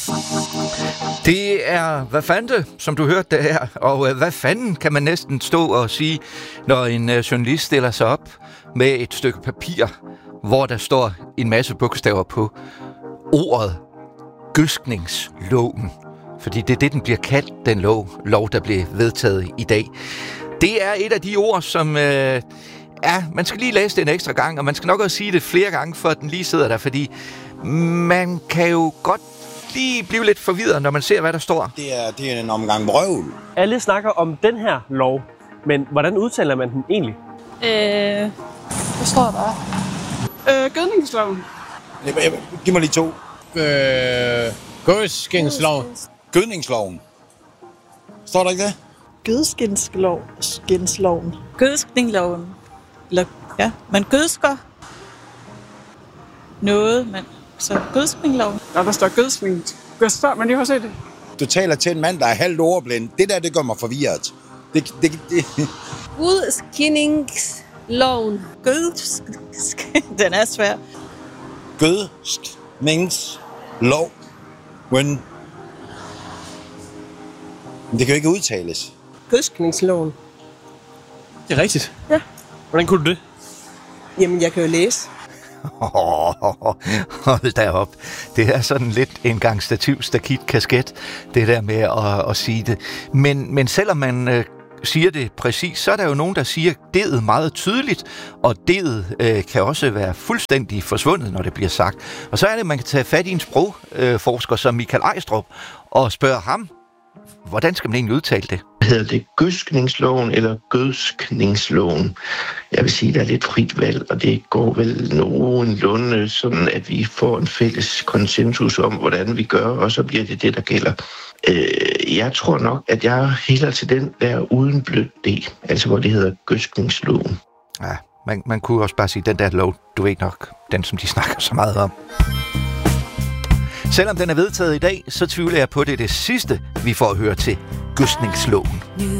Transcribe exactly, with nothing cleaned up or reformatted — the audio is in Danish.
Det er hvad fanden, som du hørte det her. Og øh, hvad fanden kan man næsten stå og sige, når en øh, journalist stiller sig op med et stykke papir, hvor der står en masse bogstaver på ordet gødskningsloven. Fordi det er det, den bliver kaldt, den lov, lov der blev vedtaget i dag. Det er et af de ord, som... Øh, ja, man skal lige læse det en ekstra gang, og man skal nok også sige det flere gange, for at den lige sidder der, fordi man kan jo godt lige blive lidt forvirret, når man ser, hvad der står. Det er, det er en omgang vrøvl. Alle snakker om den her lov, men hvordan udtaler man den egentlig? Øh, hvad står der? Øh, gødningsloven. Giv mig lige to. Øh, Gødskningsloven. Gødningsloven. Står der ikke det? Gødskningslov. Skinsloven. Gødskningsloven. Eller, ja, man gødsker noget, man... Så gødskningsloven. Ja, der står gødskning. Gødsker, men jeg har set det. Du taler til en mand, der er halvt ordblind. Det der, det gør mig forvirret. Det, det, det. Gødskningsloven. Gødsk... Den er svær. Gødskningslov. Men det kan jo ikke udtales. Gødskningsloven. Det er rigtigt. Ja. Hvordan kunne du det? Jamen, jeg kan jo læse. Oh, hold da op. Det er sådan lidt en gang stativ, stakit, kasket, det der med at, at sige det. Men, men selvom man øh, siger det præcis, så er der jo nogen, der siger D'et meget tydeligt, og D'et øh, kan også være fuldstændig forsvundet, når det bliver sagt. Og så er det, at man kan tage fat i en sprogforsker som Michael Ejstrup og spørge ham, hvordan skal man egentlig udtale det? Hedder det gødskningsloven eller gødskningsloven? Jeg vil sige, at der er lidt frit valg, og det går vel nogenlunde sådan, at vi får en fælles konsensus om, hvordan vi gør, og så bliver det det, der gælder. Øh, jeg tror nok, at jeg hælder til den der uden blødt D, altså hvor det hedder gødskningsloven. Ja, man, man kunne også bare sige, den der lov, du ved nok, den som de snakker så meget om. Selvom den er vedtaget i dag, så tvivler jeg på, det er det sidste, vi får at høre til gødskningsloven.